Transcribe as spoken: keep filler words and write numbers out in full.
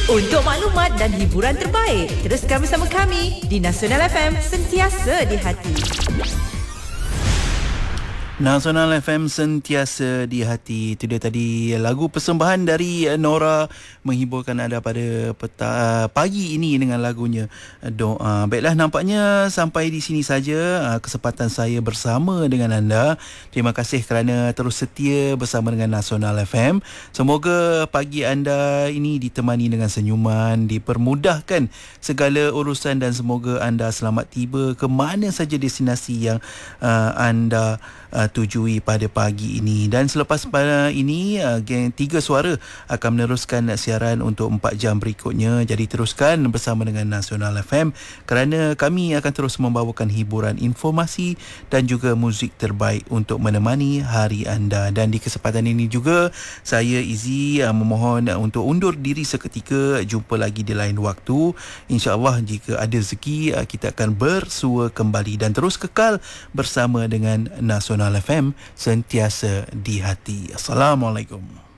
Untuk maklumat dan hiburan terbaik, teruskan bersama kami di Nasional F M, sentiasa di hati. Nasional F M, sentiasa di hati. Itu dia tadi lagu persembahan dari Nora menghiburkan anda pada peta, pagi ini dengan lagunya Doa. Baiklah, nampaknya sampai di sini saja kesempatan saya bersama dengan anda. Terima kasih kerana terus setia bersama dengan Nasional F M. Semoga pagi anda ini ditemani dengan senyuman, dipermudahkan segala urusan dan semoga anda selamat tiba ke mana saja destinasi yang uh, anda Uh, tujui pada pagi ini. Dan selepas pada ini uh, geng Tiga Suara akan meneruskan siaran untuk empat jam berikutnya. Jadi teruskan bersama dengan Nasional F M kerana kami akan terus membawakan hiburan, informasi dan juga muzik terbaik untuk menemani hari anda. Dan di kesempatan ini juga saya Izzy uh, memohon uh, untuk undur diri seketika. Jumpa lagi di lain waktu. InsyaAllah jika ada rezeki uh, kita akan bersua kembali dan terus kekal bersama dengan Nasional F M, sentiasa di hati. Assalamualaikum.